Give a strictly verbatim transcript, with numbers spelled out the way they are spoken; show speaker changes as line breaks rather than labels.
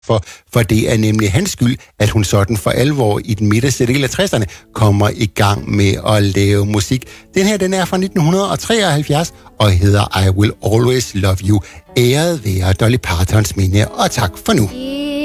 For, for det er nemlig hans skyld, at hun sådan for alvor i den midterste del af tresserne kommer i gang med at lave musik. Den her, den er fra nitten treoghalvfjerds og hedder I Will Always Love You. Æret være Dolly Partons minde, og tak for nu.